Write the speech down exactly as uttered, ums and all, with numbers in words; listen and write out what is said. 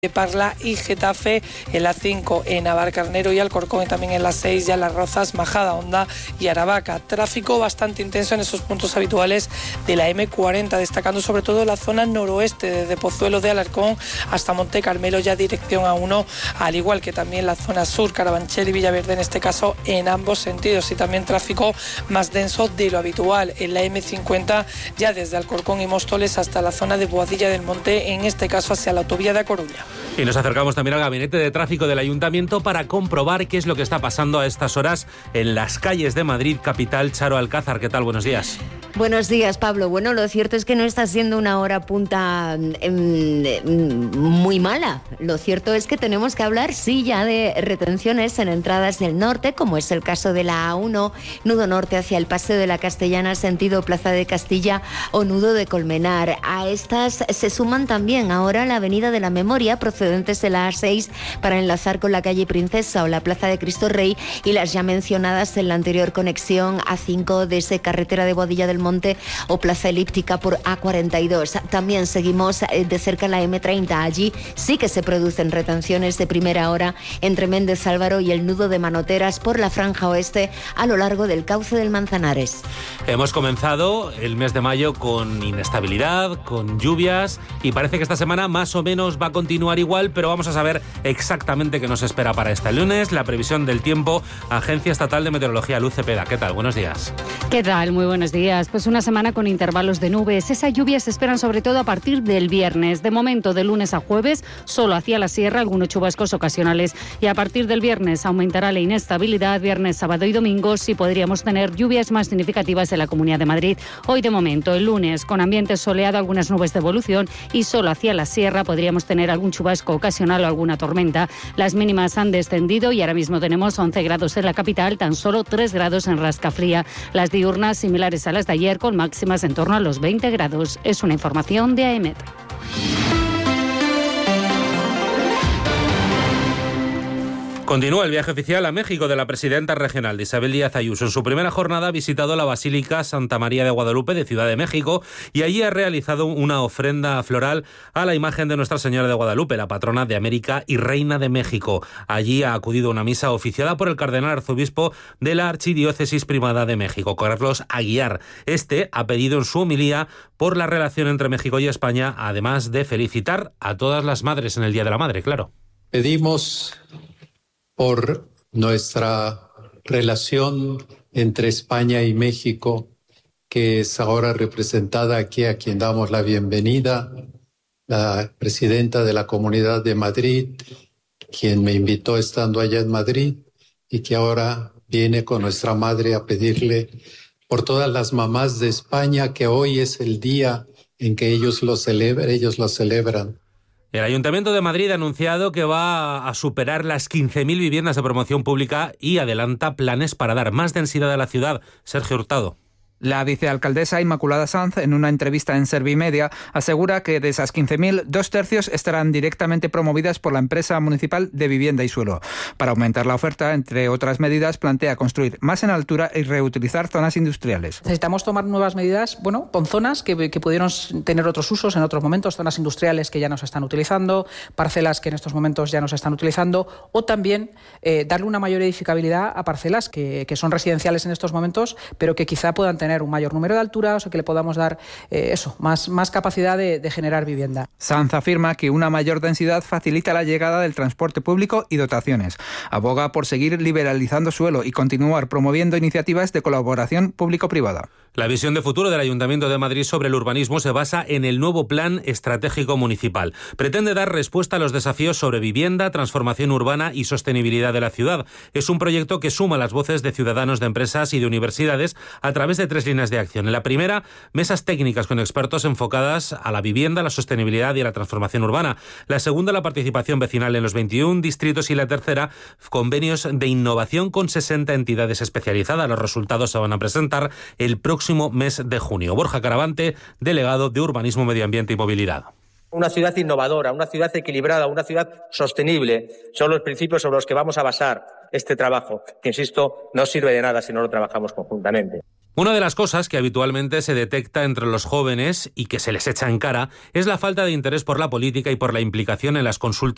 de Parla y Getafe, en la cinco en Navalcarnero y Alcorcón, y también en la seis ya Las Rozas, Majada Honda y Aravaca. Tráfico bastante intenso en esos puntos habituales de la eme cuarenta, destacando sobre todo la zona noroeste, desde Pozuelo de Alarcón hasta Monte Carmelo, ya dirección A uno, al igual que también la zona sur, Carabanchel y Villaverde, en este caso en ambos sentidos, y también tráfico más denso de lo habitual en la eme cincuenta, ya desde Alcorcón y Móstoles hasta la zona de Boadilla del Monte, en este caso hacia la autovía de A Coruña. Y nos acercamos también al gabinete de tráfico del Ayuntamiento para comprobar qué es lo que está pasando a estas horas en las calles de Madrid capital. Charo Alcázar, ¿qué tal? Buenos días. Buenos días, Pablo. Bueno, lo cierto es que no está siendo una hora punta eh, muy mala. Lo cierto es que tenemos que hablar, sí, ya de retenciones en entradas del norte, como es el caso de la A uno, nudo norte hacia el Paseo de la Castellana, sentido Plaza de Castilla, o nudo de Colmenar. A estas se suman también ahora la Avenida de la Memoria, procedentes de la A seis, para enlazar con la calle Princesa o la Plaza de Cristo Rey, y las ya mencionadas en la anterior conexión A cinco desde carretera de Boadilla del Monte o Plaza Elíptica por A cuarenta y dos. También seguimos de cerca la eme treinta. Allí sí que se producen retenciones de primera hora entre Méndez Álvaro y el nudo de Manoteras por la franja oeste a lo largo del cauce del Manzanares. Hemos comenzado el mes de mayo con inestabilidad, con lluvias, y parece que esta semana más o menos va a continuar igual, pero vamos a saber exactamente qué nos espera para este lunes. La previsión del tiempo, Agencia Estatal de Meteorología, Luz Cepeda. ¿Qué tal? Buenos días. ¿Qué tal? Muy buenos días. Pues una semana con intervalos de nubes. Esas lluvias se esperan sobre todo a partir del viernes. De momento, de lunes a jueves, solo hacia la sierra, algunos chubascos ocasionales. Y a partir del viernes aumentará la inestabilidad. Viernes, sábado y domingo sí podríamos tener lluvias más significativas en la Comunidad de Madrid. Hoy de momento, el lunes, con ambiente soleado, algunas nubes de evolución, y solo hacia la sierra podríamos tener algún chubasco ocasional o alguna tormenta. Las mínimas han descendido y ahora mismo tenemos once grados en la capital, tan solo tres grados en Rascafría. Las diurnas similares a las de ayer, con máximas en torno a los veinte grados. Es una información de AEMET. Continúa el viaje oficial a México de la presidenta regional, de Isabel Díaz Ayuso. En su primera jornada ha visitado la Basílica Santa María de Guadalupe de Ciudad de México y allí ha realizado una ofrenda floral a la imagen de Nuestra Señora de Guadalupe, la patrona de América y reina de México. Allí ha acudido a una misa oficiada por el cardenal arzobispo de la Archidiócesis Primada de México, Carlos Aguiar. Este ha pedido en su homilía por la relación entre México y España, además de felicitar a todas las madres en el Día de la Madre, claro. Pedimos por nuestra relación entre España y México, que es ahora representada aquí, a quien damos la bienvenida, la presidenta de la Comunidad de Madrid, quien me invitó estando allá en Madrid, y que ahora viene con nuestra madre a pedirle por todas las mamás de España, que hoy es el día en que ellos lo celebran, ellos lo celebran. El Ayuntamiento de Madrid ha anunciado que va a superar las quince mil viviendas de promoción pública y adelanta planes para dar más densidad a la ciudad. Sergio Hurtado. La vicealcaldesa Inmaculada Sanz, en una entrevista en Servimedia, asegura que de esas quince mil, dos tercios estarán directamente promovidas por la empresa municipal de vivienda y suelo. Para aumentar la oferta, entre otras medidas, plantea construir más en altura y reutilizar zonas industriales. Necesitamos tomar nuevas medidas, bueno, con zonas que, que pudieron tener otros usos en otros momentos, zonas industriales que ya no se están utilizando, parcelas que en estos momentos ya no se están utilizando, o también eh, darle una mayor edificabilidad a parcelas que, que son residenciales en estos momentos, pero que quizá puedan tener un mayor número de alturas, o que le podamos dar eh, eso, más, más capacidad de, de generar vivienda. Sanz afirma que una mayor densidad facilita la llegada del transporte público y dotaciones. Aboga por seguir liberalizando suelo y continuar promoviendo iniciativas de colaboración público-privada. La visión de futuro del Ayuntamiento de Madrid sobre el urbanismo se basa en el nuevo Plan Estratégico Municipal. Pretende dar respuesta a los desafíos sobre vivienda, transformación urbana y sostenibilidad de la ciudad. Es un proyecto que suma las voces de ciudadanos, de empresas y de universidades a través de tres líneas de acción. En la primera, mesas técnicas con expertos enfocadas a la vivienda, la sostenibilidad y a la transformación urbana. La segunda, la participación vecinal en los veintiún distritos, y la tercera, convenios de innovación con sesenta entidades especializadas. Los resultados se van a presentar el próximo mes de junio. Borja Caravante, delegado de Urbanismo, Medio Ambiente y Movilidad. Una ciudad innovadora, una ciudad equilibrada, una ciudad sostenible son los principios sobre los que vamos a basar este trabajo, que, insisto, no sirve de nada si no lo trabajamos conjuntamente. Una de las cosas que habitualmente se detecta entre los jóvenes y que se les echa en cara es la falta de interés por la política y por la implicación en las consultas